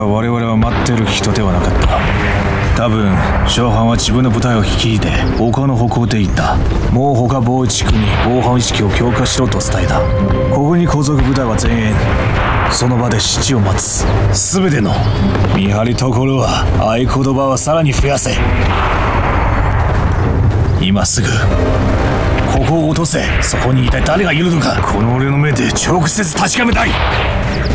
我々は待ってる人ではなかった。多分小藩は自分の部隊を率いて他の方向で行った。もう他防地区に防犯意識を強化しろと伝えた。ここに皇族部隊は全員その場で指示を待つ。全ての見張りところは合言葉はさらに増やせ。今すぐここを落とせ。そこに一体誰がいるのか、この俺の目で直接確かめたい。